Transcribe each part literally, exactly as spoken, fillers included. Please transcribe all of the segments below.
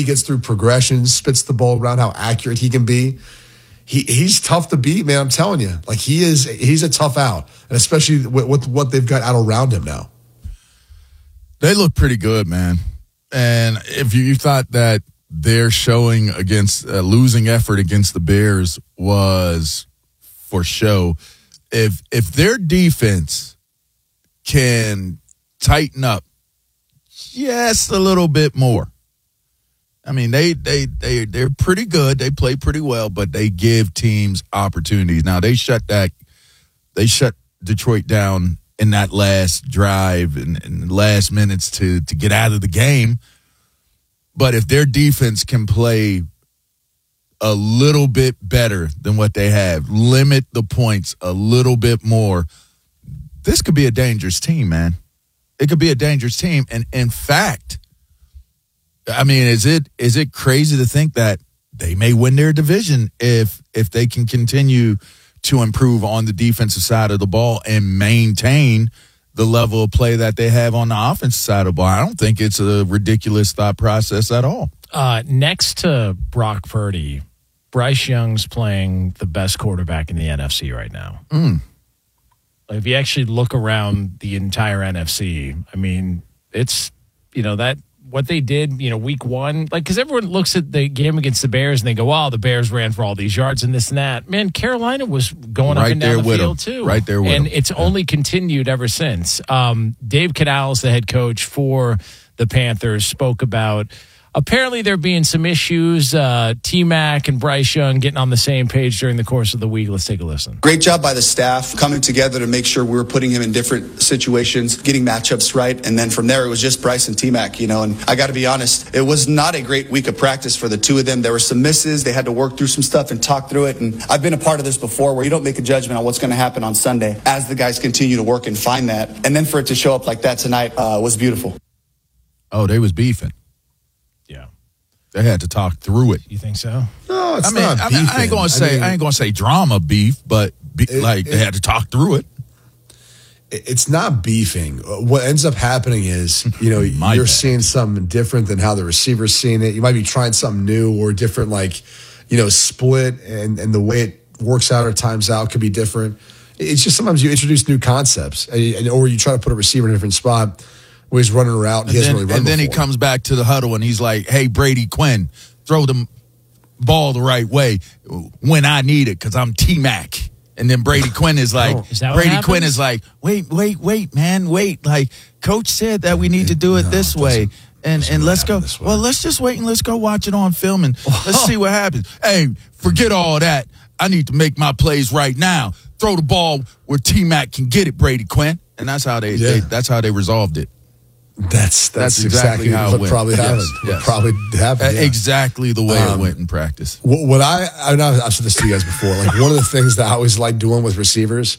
he gets through progressions, spits the ball around, how accurate he can be. He he's tough to beat, man. I'm telling you, like he is. He's a tough out, and especially with, with what they've got out around him now. They look pretty good, man. And if you, you thought that their showing against uh, losing effort against the Bears was for show, if if their defense can tighten up just a little bit more. I mean, they, they, they, they're pretty good. They play pretty well, but they give teams opportunities. Now, they shut that, they shut Detroit down in that last drive and, and last minutes to, to get out of the game. But if their defense can play a little bit better than what they have, limit the points a little bit more, this could be a dangerous team, man. It could be a dangerous team. And in fact, I mean, is it is it crazy to think that they may win their division if if they can continue to improve on the defensive side of the ball and maintain the level of play that they have on the offensive side of the ball? I don't think it's a ridiculous thought process at all. Uh, next to Brock Purdy, Bryce Young's playing the best quarterback in the N F C right now. Mm. If you actually look around the entire N F C, I mean, it's, you know, that what they did, you know, week one, like, because everyone looks at the game against the Bears and they go, wow, the Bears ran for all these yards and this and that. Man, Carolina was going right up and down the field, them. too. Right there with And them. it's yeah. only continued ever since. Um, Dave Canales, the head coach for the Panthers, spoke about apparently there being some issues. Uh, T-Mac and Bryce Young getting on the same page during the course of the week. Let's take a listen. Great job by the staff coming together to make sure we were putting him in different situations, getting matchups right. And then from there, it was just Bryce and T-Mac, you know. And I got to be honest, it was not a great week of practice for the two of them. There were some misses. They had to work through some stuff and talk through it. And I've been a part of this before where you don't make a judgment on what's going to happen on Sunday as the guys continue to work and find that. And then for it to show up like that tonight uh, was beautiful. Oh, they was beefing. Yeah. They had to talk through it. You think so? No, it's I mean, not I, beefing. I ain't gonna say I, mean, I ain't gonna say drama beef, but be, it, like it, they had to talk through it. It's not beefing. What ends up happening is, you know, you're bad. seeing something different than how the receiver's seeing it. You might be trying something new or different, like, you know, split, and, and the way it works out or times out could be different. It's just sometimes you introduce new concepts, and, or you try to put a receiver in a different spot where he's running around. And he hasn't then, really run and then before. he comes back to the huddle and he's like, hey, Brady Quinn, throw the ball the right way when I need it because I'm T-Mac. And then Brady Quinn is like, oh, is that Brady what Quinn is like, wait, wait, wait, man, wait. Like, Coach said that we need to do it No, this it way. And and really let's go. Well, let's just wait and let's go watch it on film and let's see what happens. Hey, forget all that. I need to make my plays right now. Throw the ball where T-Mac can get it, Brady Quinn. And that's how they, Yeah. they that's how they resolved it. That's, that's That's exactly, exactly how it what went. probably Yes, happened. yes. What probably happened. Yeah. Exactly the way Um, it went in practice. What, what I, I know I've said this to you guys before. Like, one of the things that I always liked doing with receivers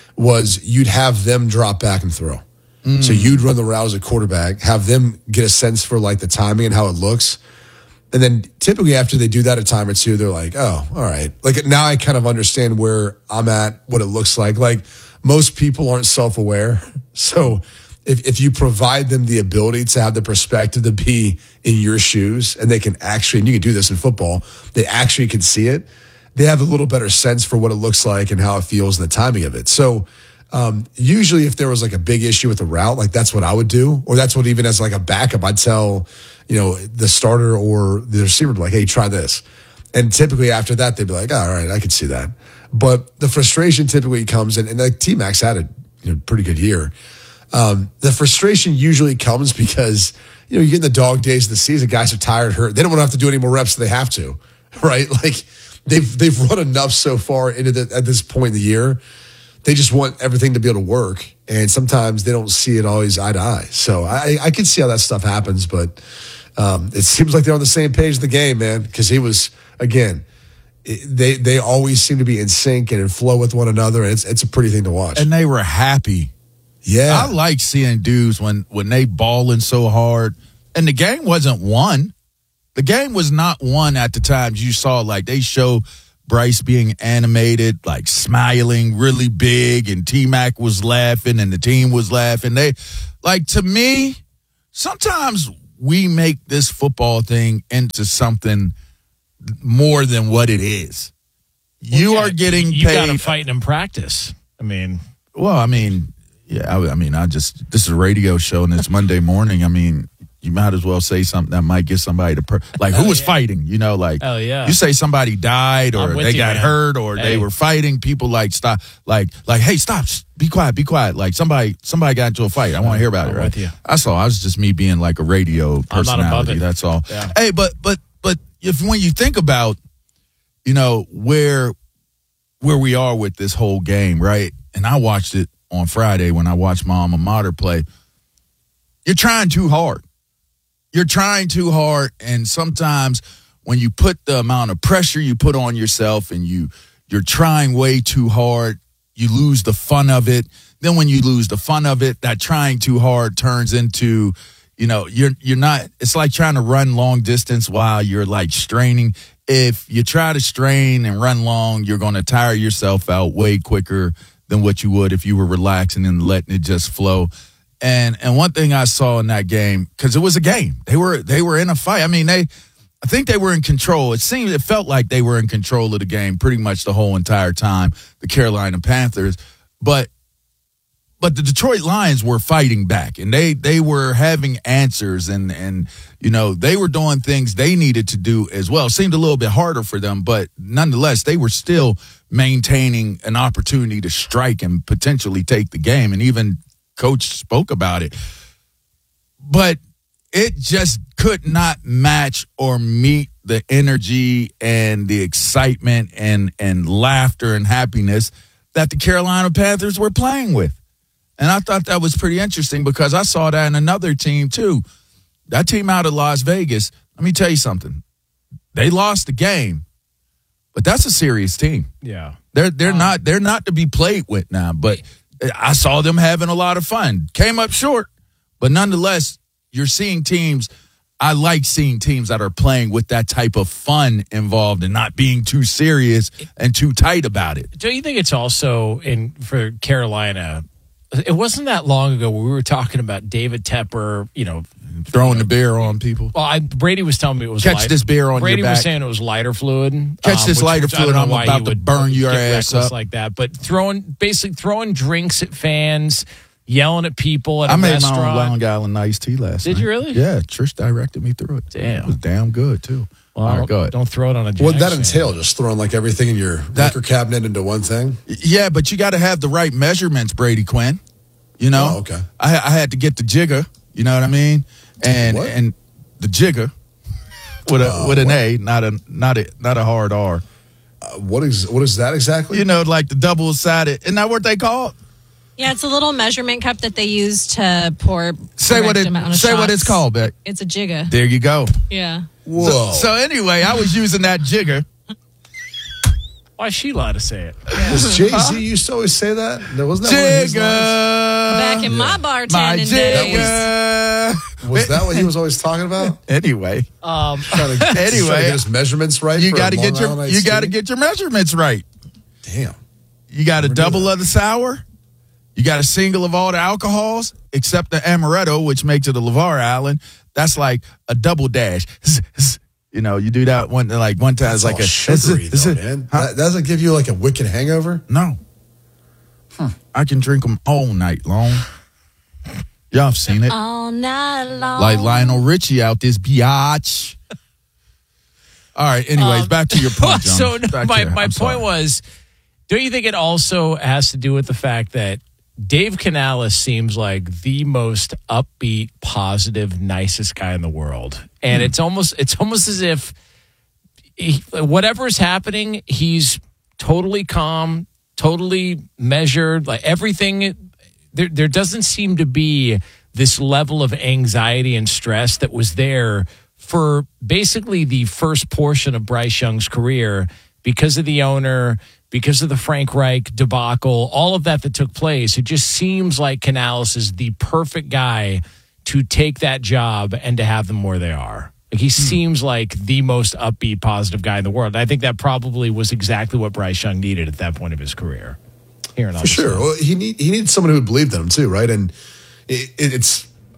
was you'd have them drop back and throw. Mm. So you'd run the route as a quarterback, have them get a sense for like the timing and how it looks. And then typically after they do that a time or two, they're like, oh, all right. Like, now I kind of understand where I'm at, what it looks like. Like, most people aren't self-aware. So if, if you provide them the ability to have the perspective to be in your shoes, and they can actually, and you can do this in football, they actually can see it, they have a little better sense for what it looks like and how it feels and the timing of it. So um, usually if there was like a big issue with the route, like that's what I would do. Or that's what, even as like a backup, I'd tell, you know, the starter or the receiver, like, hey, try this. And typically after that, they'd be like, oh, all right, I can see that. But the frustration typically comes in, and like T-Mac's had a you know, pretty good year. Um, the frustration usually comes because, you know, you get in the dog days of the season, guys are tired, hurt. They don't want to have to do any more reps than they have to, right? Like they've they've run enough so far into the, at this point in the year. They just want everything to be able to work, and sometimes they don't see it always eye to eye. So I, I can see how that stuff happens, but um, it seems like they're on the same page of the game, man, because he was, again, it, they they always seem to be in sync and in flow with one another, and it's, it's a pretty thing to watch. And they were happy. Yeah. I like seeing dudes when, when they balling so hard. And the game wasn't won. The game was not won at the times you saw. Like, they show Bryce being animated, like smiling really big, and T-Mac was laughing and the team was laughing. They, like, to me, sometimes we make this football thing into something more than what it is. You Well, are yeah, getting you paid. got to fight in practice. I mean, Well, I mean, yeah, I, I mean, I just, this is a radio show and it's Monday morning. I mean, you might as well say something that might get somebody to, per- like, who was fighting? You know, like, Hell yeah. you say somebody died or I'm with they you, got man. hurt or Hey. they were fighting. People like, stop, like, like, hey, stop, sh- be quiet, be quiet. Like, somebody, somebody got into a fight. I want to hear about I'm it, right? with you. That's all. I was just me being like a radio I'm not above personality. it. That's all. Yeah. Hey, but, but, but if when you think about, you know, where, where we are with this whole game, right? And I watched it on Friday when I watched my alma mater play. You're trying too hard. You're trying too hard, and sometimes when you put the amount of pressure you put on yourself and you you're trying way too hard, you lose the fun of it. Then when you lose the fun of it, that trying too hard turns into, you know, you're you're not, it's like trying to run long distance while you're like straining. If you try to strain and run long, you're going to tire yourself out way quicker than what you would if you were relaxing and letting it just flow. And and one thing I saw in that game, because it was a game, they were they were in a fight. I mean, they, I think they were in control. It seemed, it felt like they were in control of the game pretty much the whole entire time, the Carolina Panthers. But but the Detroit Lions were fighting back, and they they were having answers, and and you know they were doing things they needed to do as well. It seemed a little bit harder for them, but nonetheless, they were still maintaining an opportunity to strike and potentially take the game, and even Coach spoke about it. But it just could not match or meet the energy and the excitement and and laughter and happiness that the Carolina Panthers were playing with. And I thought that was pretty interesting because I saw that in another team too. That team out of Las Vegas, let me tell you something. They lost the game, but that's a serious team. yeah. They're they're not they're not to be played with now, but I saw them having a lot of fun. Came up short, but nonetheless, you're seeing teams. I like seeing teams that are playing with that type of fun involved and not being too serious and too tight about it. Don't you think it's also in for Carolina? It wasn't that long ago where we were talking about David Tepper, you know, Throwing the beer on people. well, I, Brady was telling me it was Catch light- this beer on Brady your was back. saying it was lighter fluid. Catch um, this which- lighter which I don't fluid, know I'm why about you to would burn your get ass reckless up. like that. But throwing, basically throwing drinks at fans, yelling at people at a I made restaurant. my own Long Island iced tea last Did night. you really? Yeah, Trish directed me through it. Damn. It was damn good, too. Well, All right, go ahead. Don't throw it on a What'd that Jackson. entail? Just throwing like everything in your That- liquor cabinet into one thing? Yeah, but you got to have the right measurements, Brady Quinn. You know? Oh, okay. I, I had to get the jigger. You know what I mean? And What? and the jigger with a Oh, with an what? A, not a not a not a hard R. Uh, what is what is that exactly? You know, like the double sided. Isn't that what they call it? Yeah, it's a little measurement cup that they use to pour. Say what correct it amount of say what shots. it's called, Beck. It's a jigga. There you go. Yeah. Whoa. So, so anyway, I was using that jigger. Why is she allowed to say it? Does Jay Z used to always say that? There wasn't that one of his Jigger. lines? Back in my My bartending days. jigger. Was that what he was always talking about? Anyway, Um, Trying to, trying to Anyway, get his measurements right. you for got to a get Long your Island you iced got to tea? get your measurements right. Damn. You got a Never knew double that. of the sour. You got a single of all the alcohols except the amaretto, which makes it a LeVar Island. That's like a double dash. You know, you do that one like one time. That's It's like all a sugary, it's though, a- man. Huh? That doesn't give you like a wicked hangover. No, I can drink them all night long. Y'all have seen it, All night long. like Lionel Richie out this biatch. All right. Anyways, Um, back to your point, John. so no, Back my, to- my I'm point sorry. was, don't you think it also has to do with the fact that Dave Canales seems like the most upbeat, positive, nicest guy in the world, and Hmm. it's almost it's almost as if he, whatever is happening, he's totally calm, totally measured, like everything. There, there doesn't seem to be this level of anxiety and stress that was there for basically the first portion of Bryce Young's career because of the owner, because of the Frank Reich debacle, all of that that took place. It just seems like Canales is the perfect guy to take that job and to have them where they are. Like he seems like the most upbeat, positive guy in the world. I think that probably was exactly what Bryce Young needed at that point of his career. Hearing all For this sure. stuff. Well, he need he needs someone who believed in him too, right? And it, it, it's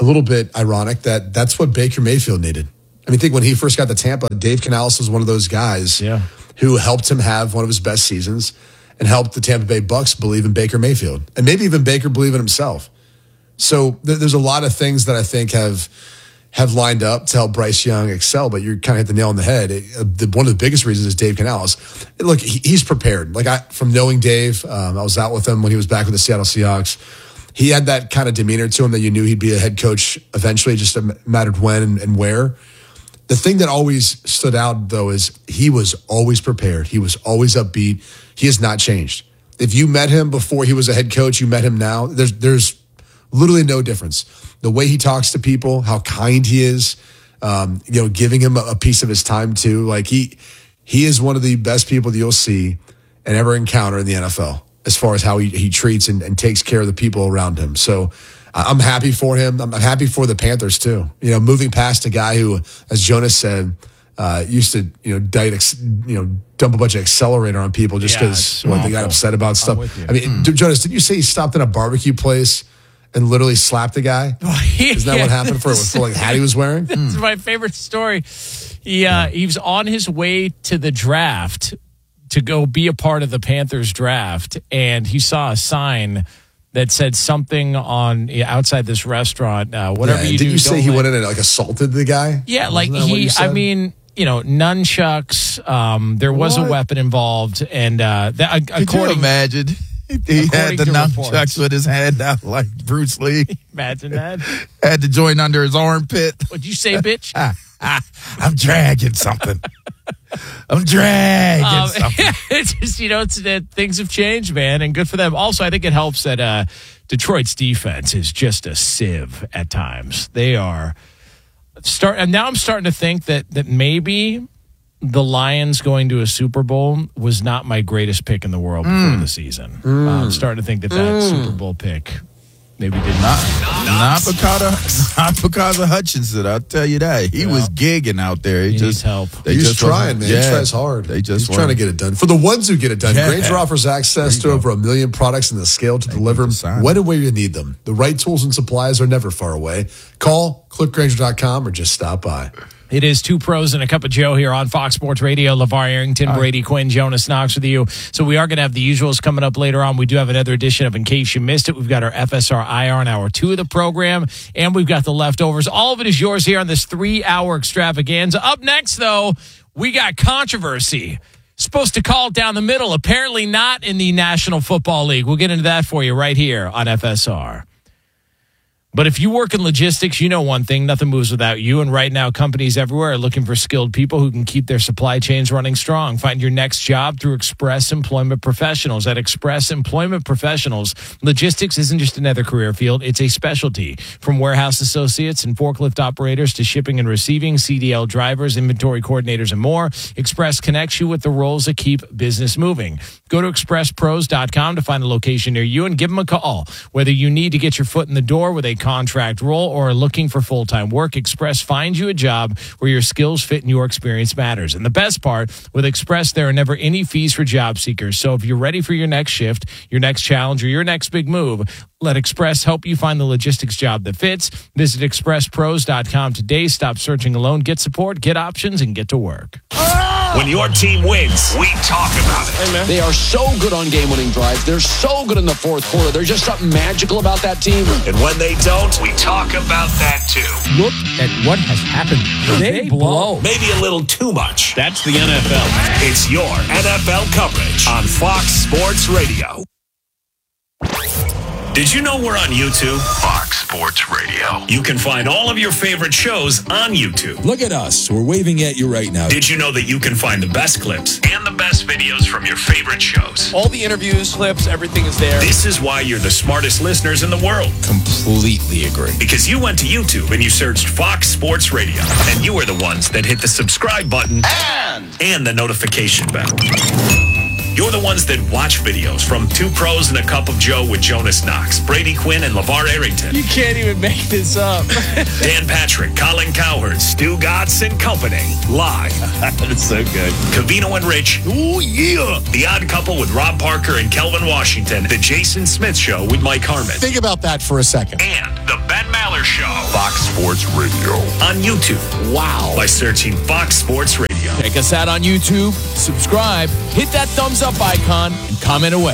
a little bit ironic that that's what Baker Mayfield needed. I mean, think when he first got to Tampa, Dave Canales was one of those guys Yeah. who helped him have one of his best seasons and helped the Tampa Bay Bucks believe in Baker Mayfield. And maybe even Baker believe in himself. So th- there's a lot of things that I think have have lined up to help Bryce Young excel, but you're kind of hit the nail on the head. It, uh, the, one of the biggest reasons is Dave Canales. Look, he, he's prepared. Like I, from knowing Dave, um, I was out with him when he was back with the Seattle Seahawks. He had that kind of demeanor to him that you knew he'd be a head coach eventually, just mattered when and, and where. The thing that always stood out, though, is he was always prepared. He was always upbeat. He has not changed. If you met him before he was a head coach, you met him now, there's there's literally no difference. The way he talks to people, how kind he is, um, you know, giving him a, a piece of his time too. Like he he is one of the best people that you'll see and ever encounter in the N F L as far as how he, he treats and, and takes care of the people around him. So I'm happy for him. I'm happy for the Panthers too. You know, moving past a guy who, as Jonas said, uh, used to you know diet, you know, dump a bunch of accelerator on people just Yeah, because it's well, they got awful. upset about stuff. with you. I mean, Hmm. Jonas, did you say he stopped in a barbecue place and literally slapped a guy? Isn't that what happened for for like the hat he was wearing? This is my favorite story. He uh, he was on his way to the draft to go be a part of the Panthers draft, and he saw a sign that said something on yeah, outside this restaurant. Uh, whatever Yeah, you did do, you say don't he let- went in and like assaulted the guy? Yeah, like Wasn't that what he. you I said? mean, you know, nunchucks. Um, there was What? a weapon involved, and uh, that, Could you according, imagine? He had According the to nunchucks reports. with his hand out like Bruce Lee. imagine that. Had to join under his armpit. What'd you say, bitch? I'm dragging something. I'm dragging Um, something. it's just, you know, it's that things have changed, man, and good for them. Also, I think it helps that uh, Detroit's defense is just a sieve at times. They are start, and now I'm starting to think that that maybe the Lions going to a Super Bowl was not my greatest pick in the world before the season. Uh, I'm starting to think that that Super Bowl pick maybe did not. Not because of not because of Hutchinson. I'll tell you that he was gigging out there. He, He just needs help. They He's just trying, wasn't- man. Yeah, he tries hard. They just He's trying to weren't- get it done. For the ones who get it done, Yeah. Grainger offers access to over a million products in the scale to deliver the sign. when and where you need them. The right tools and supplies are never far away. Call, click Grainger dot com, or just stop by. It is Two Pros and a Cup of Joe here on Fox Sports Radio. LeVar Arrington, Brady Quinn, Jonas Knox with you. So we are going to have the usuals coming up later on. We do have another edition of In Case You Missed It. We've got our F S R I R in hour two of the program, and we've got the leftovers. All of it is yours here on this three-hour extravaganza. Up next, though, we got controversy. Supposed to call it down the middle. Apparently not in the National Football League. We'll get into that for you right here on F S R. But if you work in logistics, you know one thing, nothing moves without you. And right now, companies everywhere are looking for skilled people who can keep their supply chains running strong. Find your next job through Express Employment Professionals. At Express Employment Professionals, logistics isn't just another career field, it's a specialty. From warehouse associates and forklift operators to shipping and receiving, C D L drivers, inventory coordinators, and more, Express connects you with the roles that keep business moving. Go to express pros dot com to find a location near you and give them a call. Whether you need to get your foot in the door with a contract role or are looking for full-time work, Express finds you a job where your skills fit and your experience matters. And the best part, with Express, there are never any fees for job seekers. So if you're ready for your next shift, your next challenge, or your next big move, let Express help you find the logistics job that fits. Visit express pros dot com today. Stop searching alone. Get support, get options, and get to work. When your team wins, we talk about it. They are so good on game-winning drives. They're so good in the fourth quarter. There's just something magical about that team. And when they don't, we talk about that too. Look at what has happened. They blow. Maybe a little too much. That's the N F L. It's your N F L coverage on Fox Sports Radio. Did you know we're on YouTube? Fox Sports Radio. You can find all of your favorite shows on YouTube. Look at us. We're waving at you right now. Did you know that you can find the best clips and the best videos from your favorite shows? All the interviews, clips, everything is there. This is why you're the smartest listeners in the world. Completely agree. Because you went to YouTube and you searched Fox Sports Radio. And you are the ones that hit the subscribe button and, and the notification bell. You're the ones that watch videos from Two Pros and a Cup of Joe with Jonas Knox, Brady Quinn, and LeVar Arrington. You can't even make this up. Dan Patrick, Colin Cowherd, Stu Gatz and company. Live. That's so good. Covino and Rich. Oh, yeah. The Odd Couple with Rob Parker and Kelvin Washington. The Jason Smith Show with Mike Harmon. Think about that for a second. And the Ben Maller Show. Fox Sports Radio. On YouTube. Wow. By searching Fox Sports Radio. Check us out on YouTube, subscribe, hit that thumbs up icon, and comment away.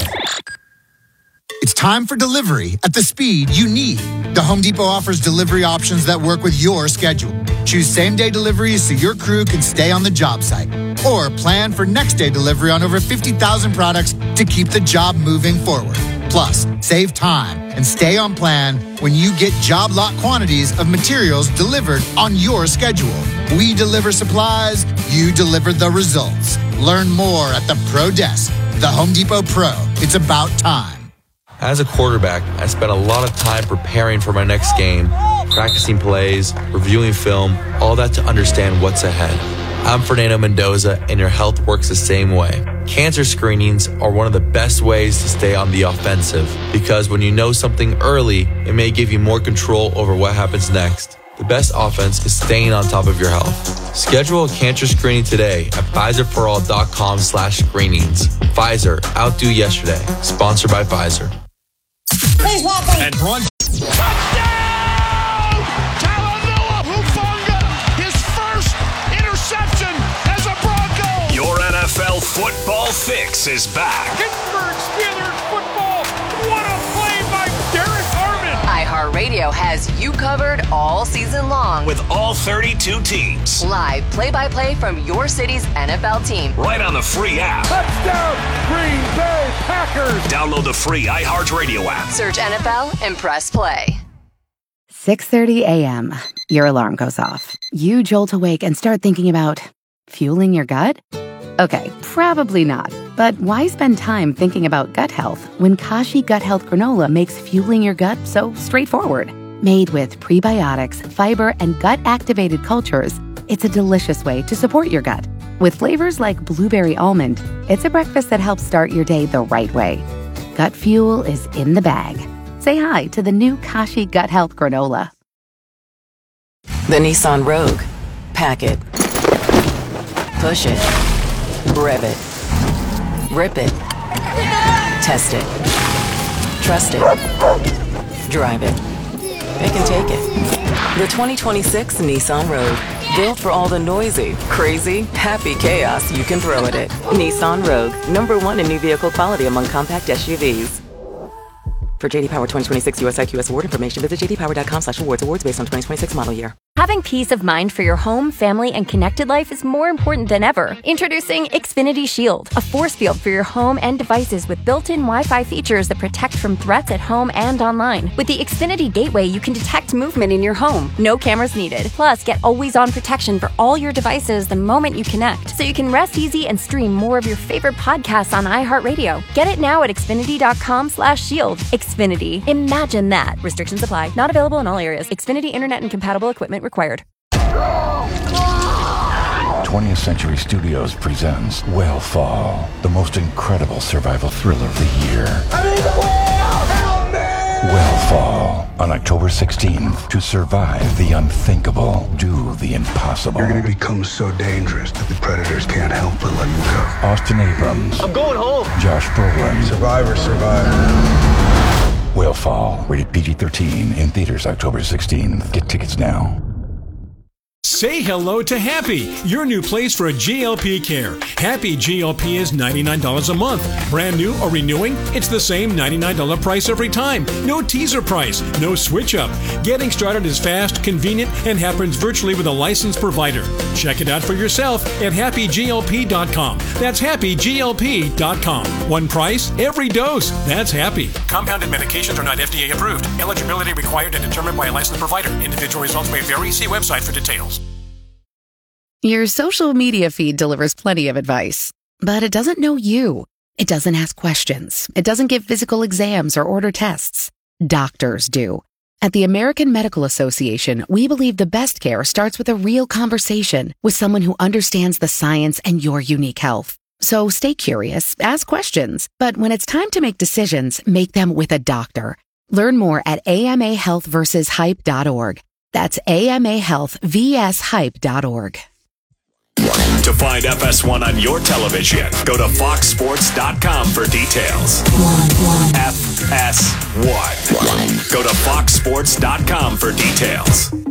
It's time for delivery at the speed you need. The Home Depot offers delivery options that work with your schedule. Choose same-day deliveries so your crew can stay on the job site. Or plan for next-day delivery on over fifty thousand products to keep the job moving forward. Plus, save time and stay on plan when you get job lot quantities of materials delivered on your schedule. We deliver supplies, you deliver the results. Learn more at the Pro Desk. The Home Depot Pro. It's about time. As a quarterback, I spent a lot of time preparing for my next game, practicing plays, reviewing film, all that to understand what's ahead. I'm Fernando Mendoza, and your health works the same way. Cancer screenings are one of the best ways to stay on the offensive, because when you know something early, it may give you more control over what happens next. The best offense is staying on top of your health. Schedule a cancer screening today at Pfizerforall.com slash screenings. Pfizer, outdo yesterday. Sponsored by Pfizer. Please walk me. And run. Touchdown! Talanoa Hufanga, his first interception as a Bronco. Your N F L football fix is back. Pittsburgh Steelers football. What a play by Derek Harmon. iHeartRadio has you covered all season long. With all thirty-two teams. Live play-by-play from your city's N F L team. Right on the free app. Touchdown, Green Bay Packers. Download the free iHeartRadio app. Search N F L and press play. six thirty a.m. Your alarm goes off. You jolt awake and start thinking about fueling your gut? Okay, probably not. But why spend time thinking about gut health when Kashi Gut Health Granola makes fueling your gut so straightforward? Made with prebiotics, fiber, and gut-activated cultures, it's a delicious way to support your gut. With flavors like blueberry almond, it's a breakfast that helps start your day the right way. Gut fuel is in the bag. Say hi to the new Kashi Gut Health Granola. The Nissan Rogue. Pack it. Push it. Rev it. Rip it. Test it. Trust it. Drive it. It can take it. The twenty twenty-six Nissan Rogue. Built for all the noisy, crazy, happy chaos you can throw at it. Nissan Rogue. Number one in new vehicle quality among compact S U Vs. For J D Power twenty twenty-six U S I Q S award information, visit jdpower.com slash awards. Awards based on twenty twenty-six model year. Having peace of mind for your home, family, and connected life is more important than ever. Introducing Xfinity Shield, a force field for your home and devices with built-in Wi-Fi features that protect from threats at home and online. With the Xfinity Gateway, you can detect movement in your home. No cameras needed. Plus, get always-on protection for all your devices the moment you connect, so you can rest easy and stream more of your favorite podcasts on iHeartRadio. Get it now at Xfinity.com slash shield. Xfinity. Imagine that. Restrictions apply. Not available in all areas. Xfinity Internet and compatible equipment required. twentieth Century Studios presents Whale the most incredible survival thriller of the year. Whale on October sixteenth. To survive the unthinkable, do the impossible. You're going to become so dangerous that the predators can't help but let you go. Austin Abrams. I'm going home. Josh Brolin. Survivor, survivor. Whale rated P G thirteen, in theaters October sixteenth. Get tickets now. Say hello to Happy, your new place for G L P care. Happy G L P is ninety-nine dollars a month. Brand new or renewing, it's the same ninety-nine dollars price every time. No teaser price, no switch up. Getting started is fast, convenient, and happens virtually with a licensed provider. Check it out for yourself at happy G L P dot com. That's happy G L P dot com. One price, every dose. That's Happy. Compounded medications are not F D A approved. Eligibility required and determined by a licensed provider. Individual results may vary. See website for details. Your social media feed delivers plenty of advice, but it doesn't know you. It doesn't ask questions. It doesn't give physical exams or order tests. Doctors do. At the American Medical Association, we believe the best care starts with a real conversation with someone who understands the science and your unique health. So stay curious, ask questions, but when it's time to make decisions, make them with a doctor. Learn more at A M A health versus hype dot org. That's A M A health versus hype dot org. To find F S one on your television, go to fox sports dot com for details. F S one. Go to fox sports dot com for details.